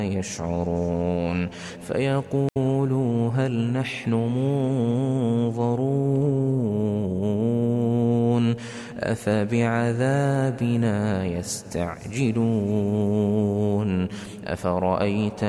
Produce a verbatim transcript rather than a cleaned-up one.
يشعرون فيقولوا هل نحن منظرون أفبعذابنا يستعجلون أفرأيت